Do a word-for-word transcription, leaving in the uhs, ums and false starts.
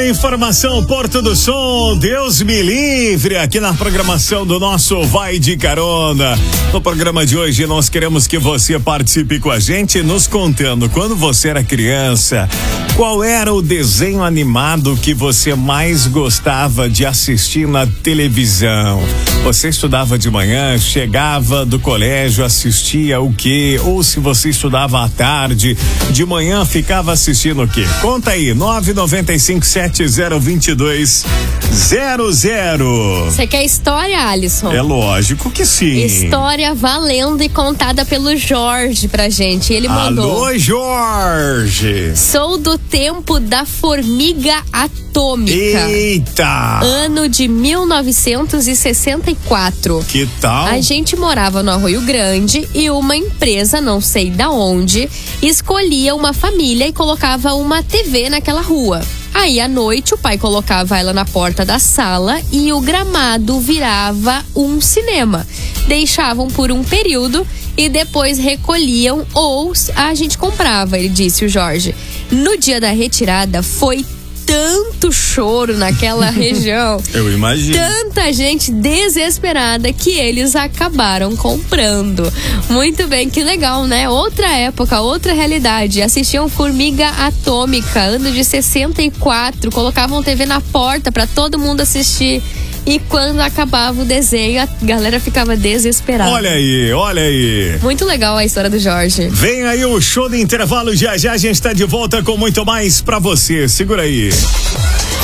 informação, Porto do Som, Deus me livre, aqui na programação do nosso Vai de Carona. No programa de hoje nós queremos que você participe com a gente, nos contando quando você era criança, qual era o desenho animado que você mais gostava de assistir na televisão. Você estudava de manhã, chegava do colégio, assistia o quê? Ou se você estudava à tarde, de manhã ficava assistindo o quê? Conta aí, nove nove cinco sete zero dois dois zero zero. Você quer história, Alisson? É lógico que sim. História valendo e contada pelo Jorge pra gente. Ele mandou. Alô, Jorge. Sou do tempo da formiga atômica. Eita! Ano de mil novecentos e sessenta e quatro. Que tal? A gente morava no Arroio Grande e uma empresa, não sei da onde, escolhia uma família e colocava uma T V naquela rua. Aí à noite o pai colocava ela na porta da sala e o gramado virava um cinema. Deixavam por um período e depois recolhiam ou a gente comprava, ele disse, o Jorge. No dia da retirada foi tanto choro naquela região. Eu imagino. Tanta gente desesperada que eles acabaram comprando. Muito bem, que legal, né? Outra época, outra realidade. Assistiam Formiga Atômica, ano de sessenta e quatro. Colocavam T V na porta pra todo mundo assistir. E quando acabava o desenho, a galera ficava desesperada. Olha aí, olha aí. Muito legal a história do Jorge. Vem aí o show de intervalo, já já a gente tá de volta com muito mais pra você. Segura aí.